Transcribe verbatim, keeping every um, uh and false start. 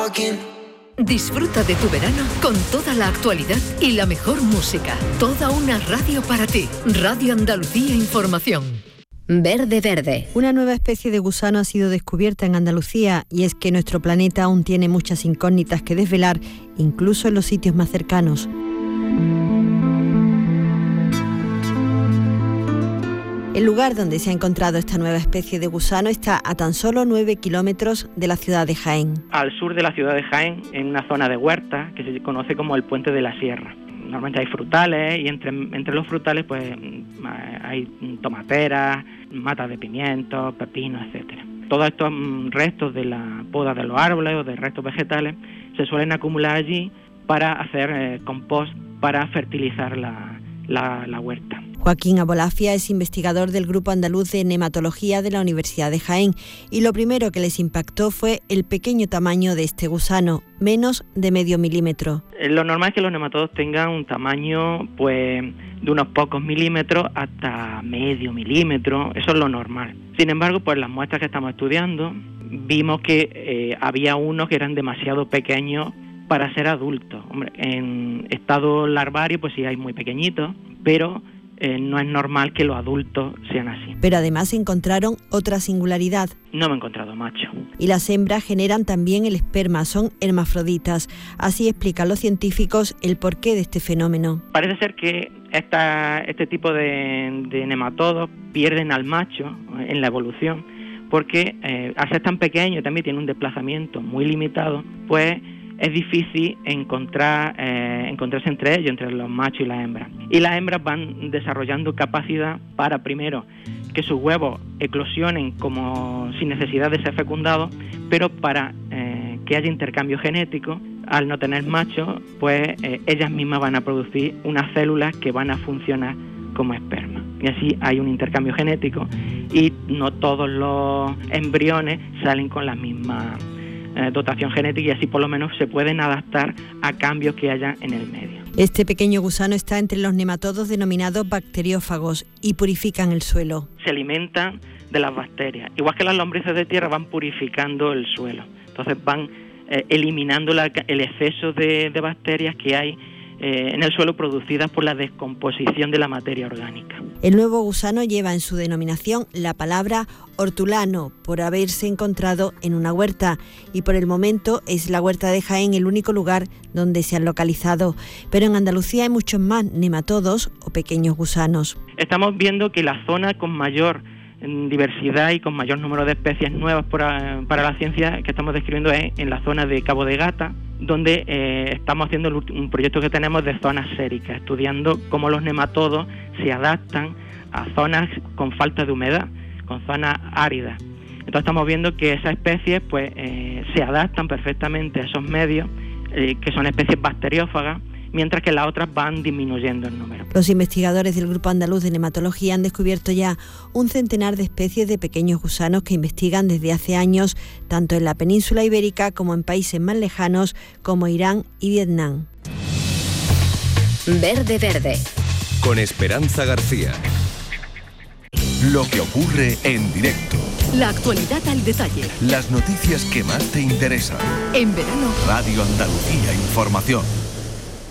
walking. Disfruta de tu verano con toda la actualidad y la mejor música. Toda una radio para ti. Radio Andalucía Información. Verde Verde. Una nueva especie de gusano ha sido descubierta en Andalucía y es que nuestro planeta aún tiene muchas incógnitas que desvelar, incluso en los sitios más cercanos. El lugar donde se ha encontrado esta nueva especie de gusano está a tan solo nueve kilómetros de la ciudad de Jaén. Al sur de la ciudad de Jaén, en una zona de huerta que se conoce como el Puente de la Sierra. Normalmente hay frutales y entre, entre los frutales pues hay tomateras, matas de pimientos, pepinos, etcétera. Todos estos restos de la poda de los árboles o de restos vegetales se suelen acumular allí para hacer eh, compost, para fertilizar la, la, la huerta. Joaquín Abolafia es investigador del Grupo Andaluz de Nematología de la Universidad de Jaén y lo primero que les impactó fue el pequeño tamaño de este gusano, menos de medio milímetro. Lo normal es que los nematodos tengan un tamaño pues de unos pocos milímetros hasta medio milímetro, eso es lo normal. Sin embargo, pues las muestras que estamos estudiando vimos que eh, había unos que eran demasiado pequeños para ser adultos. Hombre, en estado larvario pues sí hay muy pequeñitos, pero Eh, no es normal que los adultos sean así. Pero además encontraron otra singularidad. No me he encontrado macho. Y las hembras generan también el esperma, son hermafroditas. Así explican los científicos el porqué de este fenómeno. Parece ser que esta, este tipo de, de nematodos pierden al macho en la evolución porque eh, al ser tan pequeño también tiene un desplazamiento muy limitado, pues es difícil encontrar eh, encontrarse entre ellos, entre los machos y las hembras. Y las hembras van desarrollando capacidad para, primero, que sus huevos eclosionen como sin necesidad de ser fecundados, pero para eh, que haya intercambio genético. Al no tener machos, pues eh, ellas mismas van a producir unas células que van a funcionar como esperma. Y así hay un intercambio genético y no todos los embriones salen con la misma dotación genética y así por lo menos se pueden adaptar a cambios que haya en el medio. Este pequeño gusano está entre los nematodos denominados bacteriófagos y purifican el suelo. Se alimentan de las bacterias. Igual que las lombrices de tierra van purificando el suelo. Entonces van eh, eliminando la, el exceso de, de bacterias que hay eh, en el suelo producidas por la descomposición de la materia orgánica. El nuevo gusano lleva en su denominación la palabra hortulano por haberse encontrado en una huerta y por el momento es la huerta de Jaén el único lugar donde se han localizado, pero en Andalucía hay muchos más nematodos o pequeños gusanos. Estamos viendo que la zona con mayor diversidad y con mayor número de especies nuevas para, para la ciencia que estamos describiendo es en la zona de Cabo de Gata, donde eh, estamos haciendo un proyecto que tenemos de zonas séricas, estudiando cómo los nematodos se adaptan a zonas con falta de humedad, con zonas áridas. Entonces estamos viendo que esas especies pues eh, se adaptan perfectamente a esos medios, eh, que son especies bacteriófagas, mientras que las otras van disminuyendo en número. Los investigadores del Grupo Andaluz de Nematología han descubierto ya un centenar de especies de pequeños gusanos que investigan desde hace años, tanto en la península ibérica como en países más lejanos como Irán y Vietnam. Verde Verde. Con Esperanza García. Lo que ocurre en directo. La actualidad al detalle. Las noticias que más te interesan. En verano. Radio Andalucía Información.